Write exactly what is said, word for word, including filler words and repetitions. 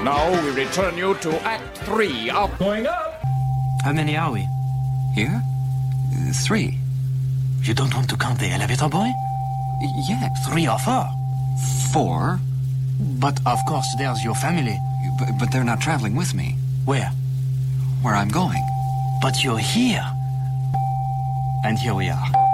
Now we return you to Act Three of Going Up. How many are we? Here? Uh, three. You don't want to count the elevator boy? Yes. Three or four? Four. But of course there's your family. But, but they're not traveling with me. Where? Where I'm going. But you're here. And here we are.